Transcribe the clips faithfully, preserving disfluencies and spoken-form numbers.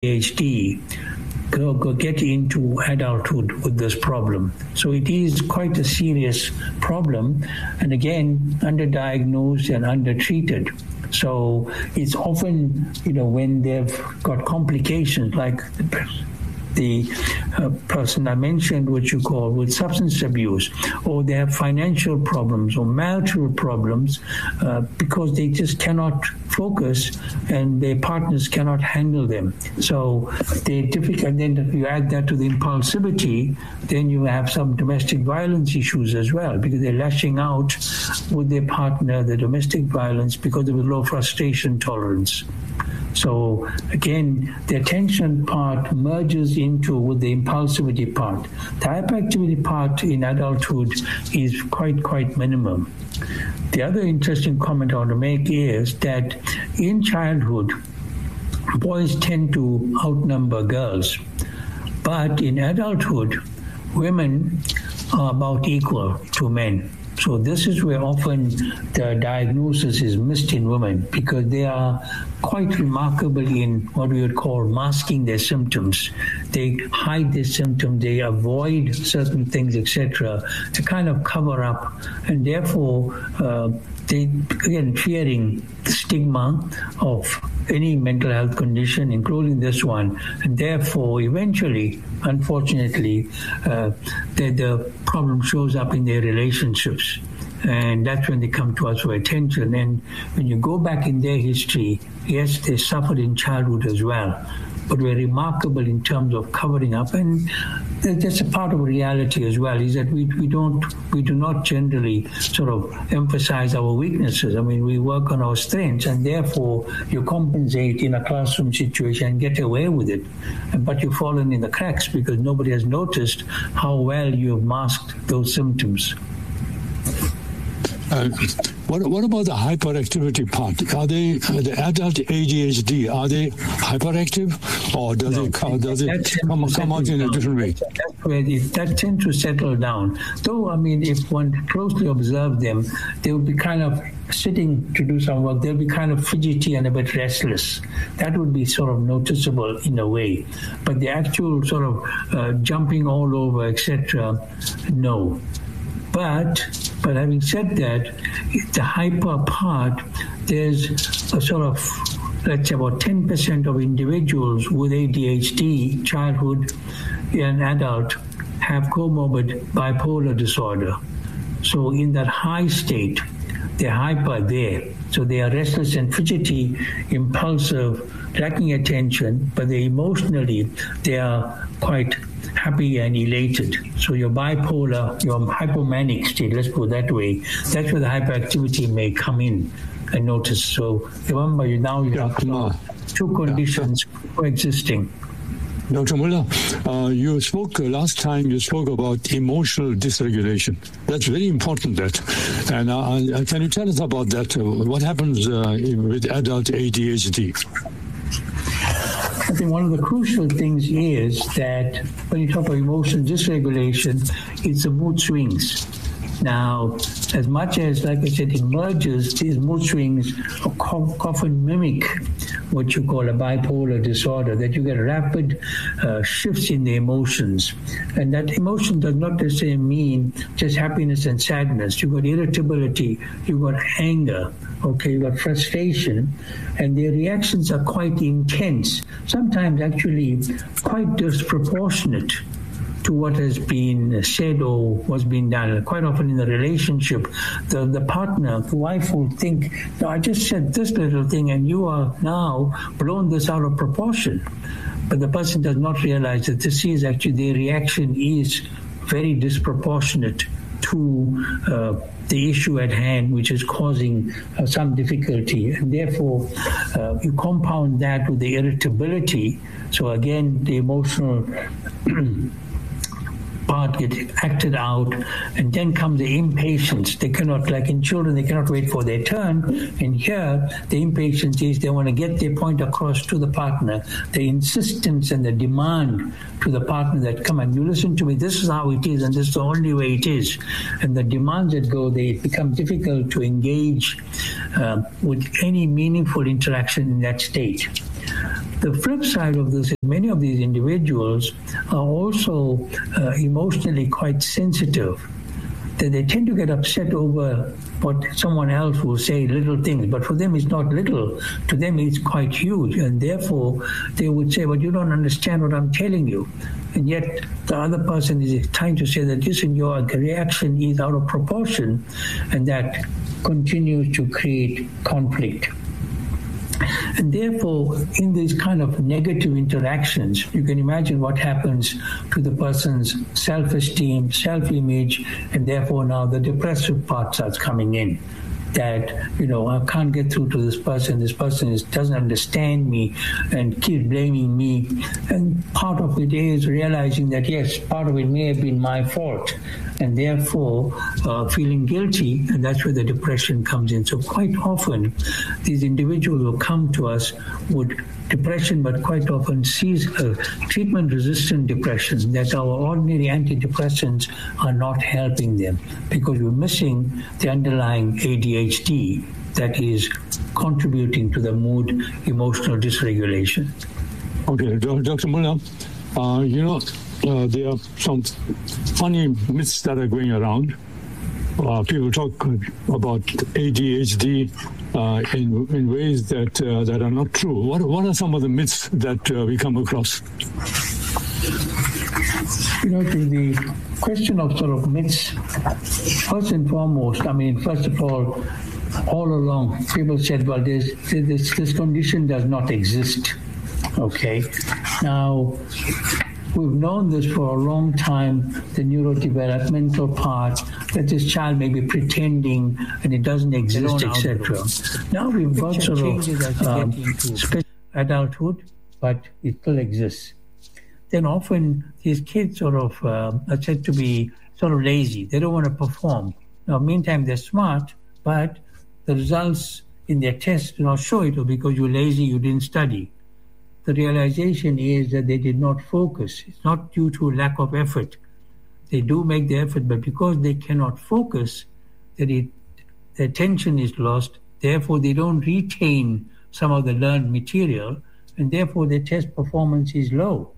H D go, go get into adulthood with this problem. So it is quite a serious problem, and again, underdiagnosed and undertreated. So it's often, you know, when they've got complications like the uh, person I mentioned, what you call with substance abuse, or they have financial problems or marital problems uh, because they just cannot focus and their partners cannot handle them. So they're difficult. And then if you add that to the impulsivity, then you have some domestic violence issues as well, because they're lashing out with their partner, the domestic violence, because of a low frustration tolerance. So again, the attention part merges into with the impulsivity part. The hyperactivity part in adulthood is quite, quite minimum. The other interesting comment I want to make is that in childhood, boys tend to outnumber girls. But in adulthood, women are about equal to men. So this is where often the diagnosis is missed in women, because they are quite remarkable in what we would call masking their symptoms. They hide their symptoms, they avoid certain things, et cetera, to kind of cover up, and therefore uh, they, again, fearing the stigma of any mental health condition, including this one, and therefore eventually, unfortunately, uh, the, the problem shows up in their relationships. And that's when they come to us for attention. And when you go back in their history, yes, they suffered in childhood as well, but we're remarkable in terms of covering up. And that's a part of reality as well, is that we, we don't we do not generally sort of emphasize our weaknesses. I mean, we work on our strengths, and therefore you compensate in a classroom situation and get away with it. But you've fallen in the cracks because nobody has noticed how well you've masked those symptoms. Uh, what, what about the hyperactivity part? Are they uh, the adult A D H D? Are they hyperactive, or does no, it come, does it come, come out in a different way? That's where it, that tends to settle down. Though, I mean, if one closely observes them, they will be kind of sitting to do some work. They'll be kind of fidgety and a bit restless. That would be sort of noticeable in a way. But the actual sort of uh, jumping all over, et cetera, no. But, but having said that, the hyper part, there's a sort of, let's say about ten percent of individuals with A D H D, childhood and adult, have comorbid bipolar disorder. So in that high state, they're hyper there. So they are restless and fidgety, impulsive, lacking attention, but they emotionally, they are quite happy and elated. So your bipolar, your hypomanic state, let's put it that way, that's where the hyperactivity may come in and notice. So remember, you now you yeah, have no. two conditions yeah. coexisting. Doctor Mullah, uh, you spoke uh, last time, you spoke about emotional dysregulation. That's very important, that. And uh, can you tell us about that? Uh, what happens uh, with adult A D H D? I think one of the crucial things is that when you talk about emotional dysregulation, it's the mood swings. Now, as much as, like I said, it merges, these mood swings often mimic what you call a bipolar disorder, that you get rapid uh, shifts in the emotions. And that emotion does not necessarily mean just happiness and sadness. You've got irritability, you've got anger, okay, you've got frustration, and their reactions are quite intense, sometimes actually quite disproportionate to what has been said or what's been done. Quite often in the relationship, the, the partner, the wife will think, no, I just said this little thing and you are now blown this out of proportion. But the person does not realize that this is actually, their reaction is very disproportionate to uh, the issue at hand, which is causing uh, some difficulty. And therefore, uh, you compound that with the irritability. So again, the emotional part gets acted out, and then comes the impatience. They cannot, like in children, they cannot wait for their turn. And here, the impatience is they want to get their point across to the partner. The insistence and the demand to the partner that, come on, you listen to me, this is how it is, and this is the only way it is. And the demands that go, they become difficult to engage uh, with any meaningful interaction in that state. The flip side of this Many of these individuals are also uh, emotionally quite sensitive, that they tend to get upset over what someone else will say, little things, but for them it's not little. To them it's quite huge, and therefore they would say, but you don't understand what I'm telling you. And yet the other person is trying to say that, listen, your reaction is out of proportion, and that continues to create conflict. And therefore, in these kind of negative interactions, you can imagine what happens to the person's self-esteem, self-image, and therefore now the depressive part starts coming in. That, you know, I can't get through to this person, this person is, doesn't understand me, and keeps blaming me. And part of it is realizing that, yes, part of it may have been my fault, and therefore uh, feeling guilty, and that's where the depression comes in. So quite often, these individuals who come to us with depression, but quite often sees a treatment-resistant depression, that our ordinary antidepressants are not helping them because we're missing the underlying A D H D that is contributing to the mood, emotional dysregulation. Okay, Doctor Mullah, uh, you know, uh, there are some funny myths that are going around. Uh, people talk about A D H D uh, in in ways that uh, that are not true. What what are some of the myths that uh, we come across? You know, to the question of sort of myths, first and foremost, I mean, first of all, all along, people said, well, this this this condition does not exist. Okay, now. We've known this for a long time, the neurodevelopmental part, that this child may be pretending and it doesn't exist, et cetera. Now we've got sort of um, adulthood, but it still exists. Then often these kids sort of uh, are said to be sort of lazy. They don't want to perform. Now, meantime, they're smart, but the results in their tests do not show it, because you're lazy, you didn't study. The realization is that they did not focus. It's not due to lack of effort. They do make the effort, but because they cannot focus, that it, their attention is lost. Therefore, they don't retain some of the learned material, and therefore their test performance is low.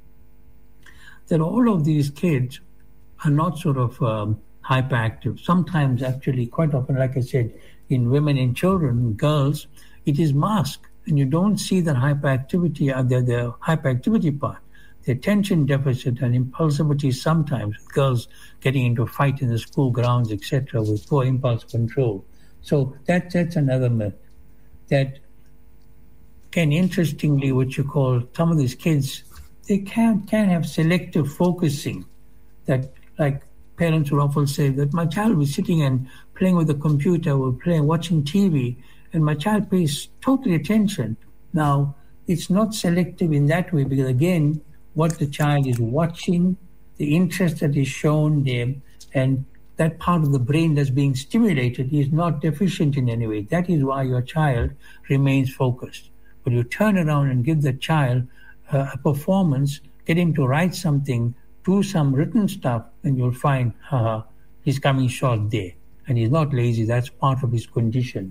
That all of these kids are not sort of um, hyperactive. Sometimes, actually, quite often, like I said, in women and children, girls, it is masked. And you don't see the hyperactivity, uh, the, the hyperactivity part, the attention deficit and impulsivity sometimes, girls getting into a fight in the school grounds, et cetera, with poor impulse control. So that, that's another myth. That, again, interestingly, what you call some of these kids, they can, can have selective focusing. That, like parents will often say that my child was sitting and playing with the computer or playing, watching T V, and my child pays total attention. Now, it's not selective in that way, because again, what the child is watching, the interest that is shown there, and that part of the brain that's being stimulated is not deficient in any way. That is why your child remains focused. But you turn around and give the child uh, a performance, get him to write something, do some written stuff, and you'll find, haha, he's coming short there. And he's not lazy, that's part of his condition.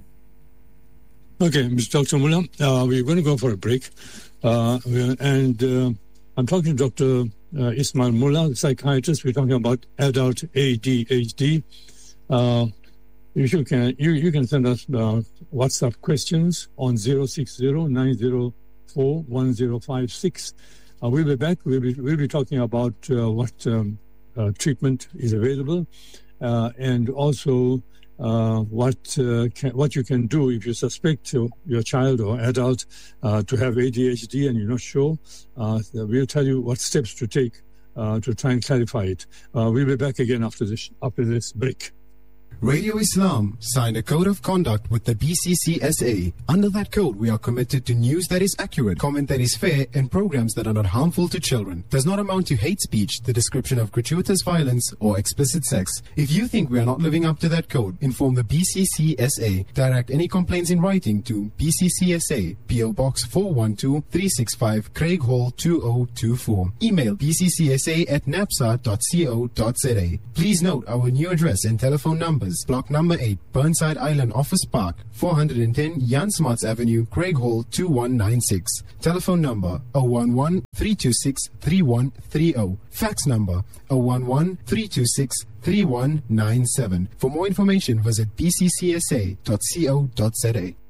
Okay, Mister Doctor Mullah, uh, we're going to go for a break. Uh, and uh, I'm talking to Doctor Uh, Ismail Mullah, psychiatrist. We're talking about adult A D H D. Uh, you can you, you can send us uh, WhatsApp questions on zero six zero nine zero four one zero five six. Uh, we'll be back. We'll be, we'll be talking about uh, what um, uh, treatment is available uh, and also Uh, what uh, can, what you can do if you suspect your, your child or adult uh, to have A D H D and you're not sure. Uh, we'll tell you what steps to take uh, to try and clarify it. Uh, we'll be back again after this after this break. Radio Islam signed a code of conduct with the B C C S A. Under that code, we are committed to news that is accurate, comment that is fair, and programs that are not harmful to children. Does not amount to hate speech, the description of gratuitous violence, or explicit sex. If you think we are not living up to that code, inform the B C C S A. Direct any complaints in writing to B C C S A, P O Box four one two three six five, Craig Hall two oh two four. Email b c c s a at napsa dot co dot z a. Please note our new address and telephone number numbers. Block number eight, Burnside Island Office Park, four hundred ten Jan Smarts Avenue, Craig Hall, two one nine six. Telephone number zero one one, three two six, three one three zero. Fax number zero one one, three two six, three one nine seven. For more information, visit b c c s a dot co dot z a.